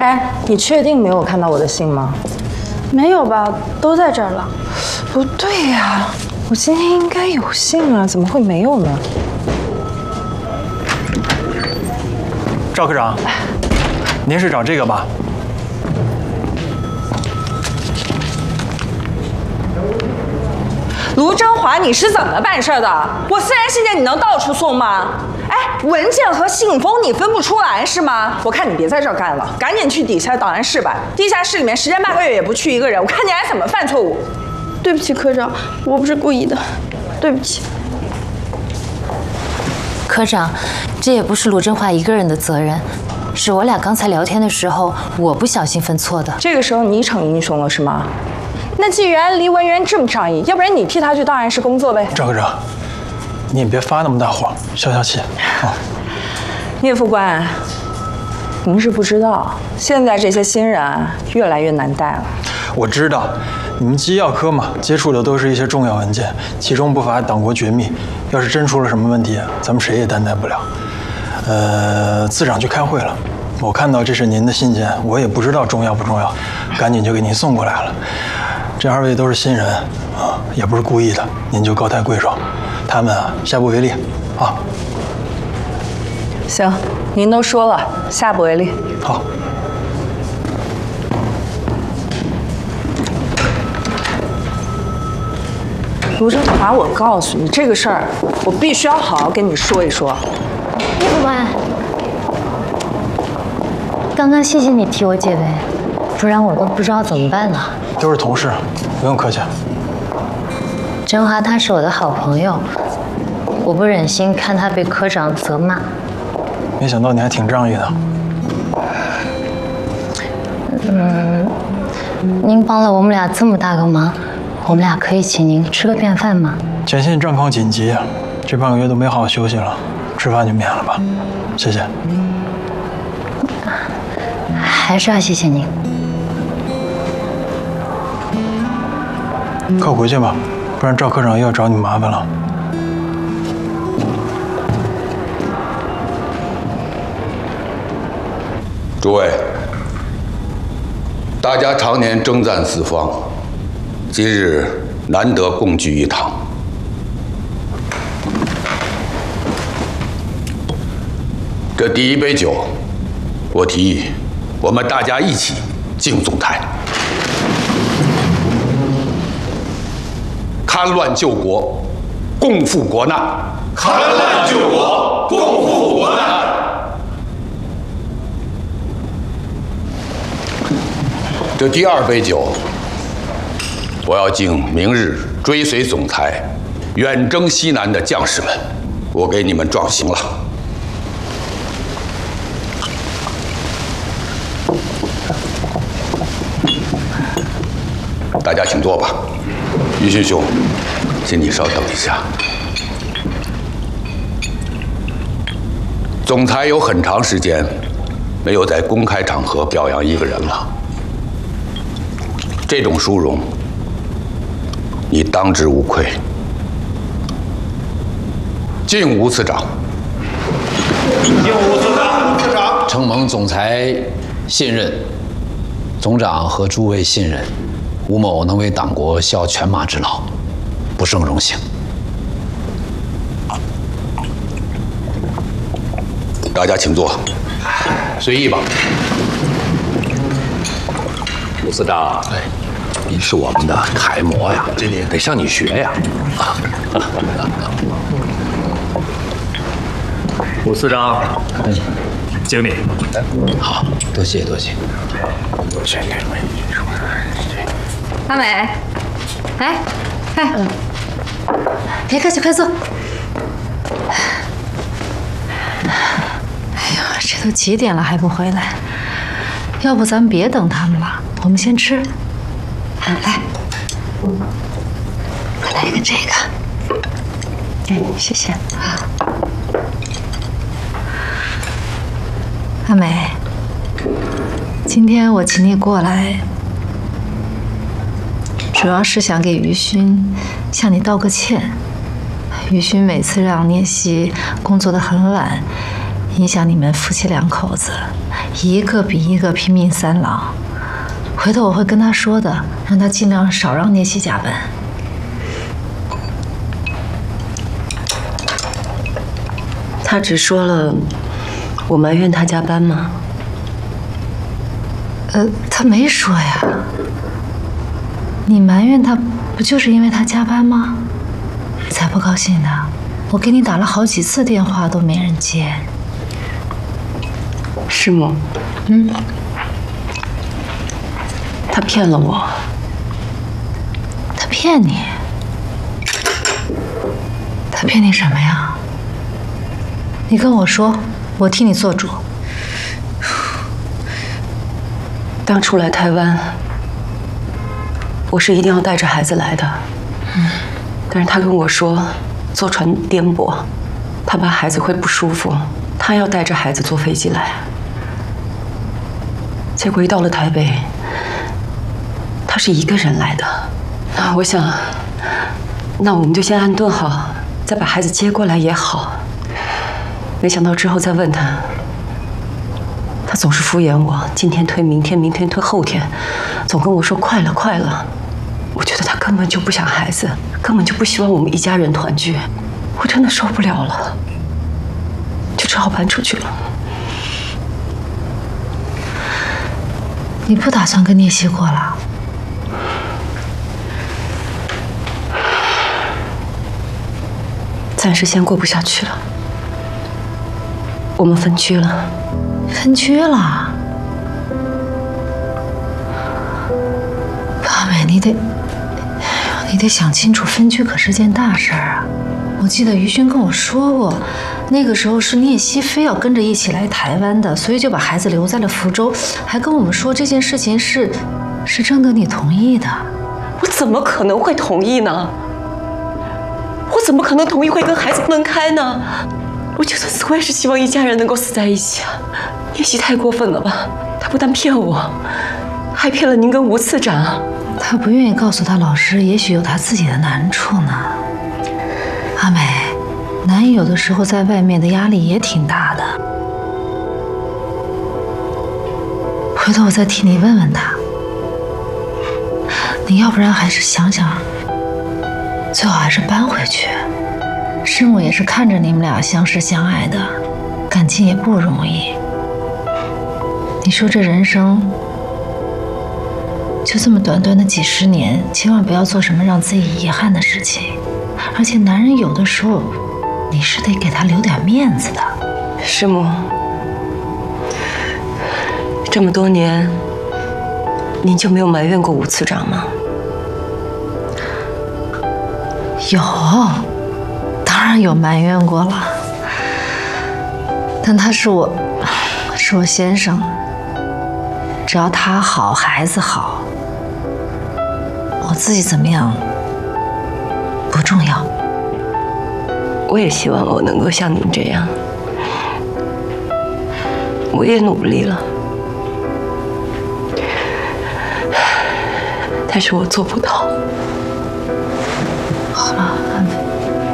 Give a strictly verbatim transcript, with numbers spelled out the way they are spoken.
哎，你确定没有看到我的信吗？ 没有吧，都在这儿了。 不对呀，我今天应该有信啊，怎么会没有呢？ 赵科长，您是找这个吧？ 卢振华，你是怎么办事的？我私人信件你能到处送吗？哎，文件和信封你分不出来是吗？我看你别在这儿干了，赶紧去底下档案室吧。地下室里面十天半个月也不去一个人，我看你还怎么犯错误。 对不起，科长，我不是故意的，对不起。 科长，这也不是卢振华一个人的责任，是我俩刚才聊天的时候，我不小心分错的。 这个时候你逞英雄了是吗？那既然离文渊这么仗义，要不然你替他去档案室工作呗。 赵科长，你也别发那么大火，消消气啊。 聂副官，您是不知道，现在这些新人啊，越来越难带了。 我知道，你们机要科嘛，接触的都是一些重要文件，其中不乏党国绝密。要是真出了什么问题，咱们谁也担待不了。呃，次长去开会了，我看到这是您的信件，我也不知道重要不重要，赶紧就给您送过来了。这二位都是新人啊，也不是故意的，您就高抬贵手，他们啊下不为例啊。 行，您都说了，下不为例。 好。 卢振华，我告诉你，这个事儿我必须要好好跟你说一说。 聂副官，刚刚谢谢你替我解围，不然我都不知道怎么办呢。 都是同事，不用客气。 振华他是我的好朋友，我不忍心看他被科长责骂。 没想到你还挺仗义的。 嗯，您帮了我们俩这么大个忙，我们俩可以请您吃个便饭吗？ 前线战况紧急，这半个月都没好好休息了，吃饭就免了吧，谢谢。 还是要谢谢您。 快回去吧，不然赵科长又要找你麻烦了。 诸位，大家常年征战四方，今日难得共聚一堂。这第一杯酒，我提议，我们大家一起敬总裁。戡乱救国，共赴国难。 戡乱救国，共赴国难。 这第二杯酒，我要敬明日追随总裁远征西南的将士们，我给你们壮行了。大家请坐吧。于勋兄，请你稍等一下。总裁有很长时间没有在公开场合表扬一个人了，这种殊荣，你当之无愧。敬吴次长。 敬吴次长。次长。 承蒙总裁信任，总长和诸位信任，吴某能为党国效犬马之劳，不胜荣幸。 大家请坐，随意吧。 吴司长，哎，您是我们的楷模呀，这得得向你学呀。啊，吴司长，敬你。 好，多谢多谢。 阿美，来，来，别客气，快坐。哎呀，这都几点了还不回来？要不咱们别等他们了，我们先吃。来，我来个这个。哎，谢谢。阿美，今天我请你过来，主要是想给于勋向你道个歉。于勋每次让聂曦工作得很晚， 影响你们夫妻两口子，一个比一个拼命三郎。回头我会跟他说的，让他尽量少让聂西加班。 他只说了我埋怨他加班吗？ 呃，他没说呀。你埋怨他，不就是因为他加班吗？才不高兴的。我给你打了好几次电话都没人接。 师母， 嗯， 他骗了我。 他骗你？他骗你什么呀？你跟我说，我替你做主。 当初来台湾，我是一定要带着孩子来的。嗯，但是他跟我说，坐船颠簸，他怕孩子会不舒服，他要带着孩子坐飞机来。结果一到了台北，他是一个人来的。啊，我想，那我们就先安顿好，再把孩子接过来也好。没想到之后再问他，他总是敷衍我，今天推明天，明天推后天，总跟我说快了快了。我觉得他根本就不想孩子，根本就不希望我们一家人团聚。我真的受不了了，就只好搬出去了。 你不打算跟聂西过了？ 暂时先过不下去了，我们分居了。 分居了？阿美，你得，你得想清楚，分居可是件大事儿啊！我记得于勋跟我说过，那个时候是聂西非要跟着一起来台湾的，所以就把孩子留在了福州，还跟我们说这件事情是，是征得你同意的。 我怎么可能会同意呢？我怎么可能同意会跟孩子分开呢？我就算死，我也是希望一家人能够死在一起啊！聂西太过分了吧？他不但骗我，还骗了您跟吴次长。 他不愿意告诉他老师，也许有他自己的难处呢。阿美，男人有的时候在外面的压力也挺大的。回头我再替你问问他。你要不然还是想想，最好还是搬回去。师母也是看着你们俩相识相爱的，感情也不容易。你说这人生就这么短短的几十年，千万不要做什么让自己遗憾的事情。而且男人有的时候，你是得给他留点面子的。 师母，这么多年，您就没有埋怨过吴次长吗？ 有，当然有埋怨过了。但他是我，是我先生，只要他好，孩子好，我自己怎么样不重要。 我也希望我能够像您这样，我也努力了，但是我做不到。 好了，阿美。